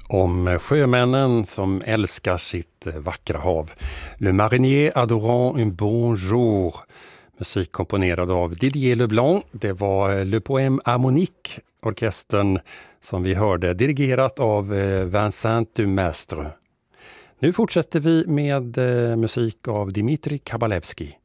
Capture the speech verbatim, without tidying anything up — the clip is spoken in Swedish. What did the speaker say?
Om sjömännen som älskar sitt vackra hav. Le marinier adorant un bon jour. Musik komponerad av Didier Leblanc. Det var Le Poème Harmonique, orkestern som vi hörde, dirigerat av Vincent Dumestre. Nu fortsätter vi med musik av Dmitri Kabalevski.